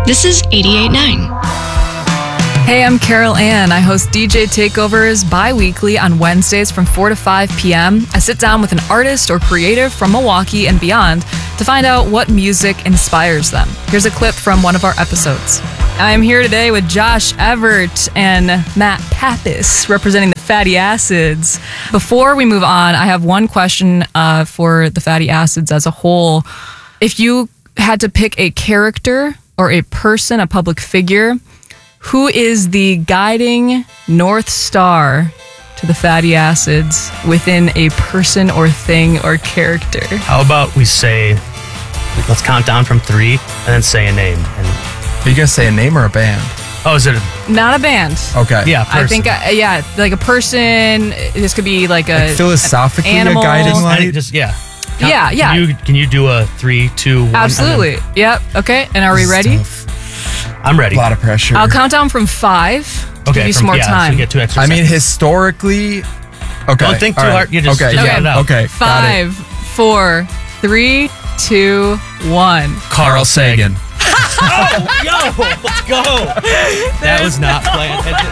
This is 88.9. Hey, I'm Carol Ann. I host DJ Takeovers bi-weekly on Wednesdays from 4 to 5 p.m. I sit down with an artist or creative from Milwaukee and beyond to find out what music inspires them. Here's a clip from one of our episodes. I'm here today with Josh Everett and Matt Pappas representing the Fatty Acids. Before we move on, I have one question for the Fatty Acids as a whole. If you had to pick a character or a person, a public figure, who is the guiding North Star to the Fatty Acids within a person or thing or character? How about we say, let's count down from 3 and then say a name. And are you going to say a name or a band? oh, is it Not a band. Okay. yeah, person. I think, like a person. This could be like a Like philosophically animal. a guiding light? And just, yeah. Yeah, yeah. Can you do a 3, 2, 1? Absolutely. Yep. Okay. And are we ready? I'm ready. A lot of pressure. I'll count down from 5. Okay, Give you some more So time. you get 2 extra I mean, seconds. historically... Okay. Don't think too all right. hard, you just okay. shout Yeah. it out. Okay. Got it. 5, 4, 3, 2, 1. Carl Sagan. Oh, yo, let's go. That was not planned.